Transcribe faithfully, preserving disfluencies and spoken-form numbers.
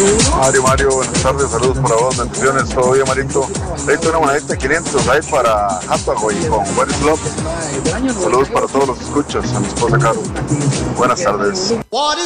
Mario, Mario, buenas tardes, saludos para vos, bendiciones, todo bien, Marito. Ahorita una monedita de quinientos ahí para Hathaway con Boris Love. Saludos para todos los escuchas, a mi esposa Caro. Buenas tardes.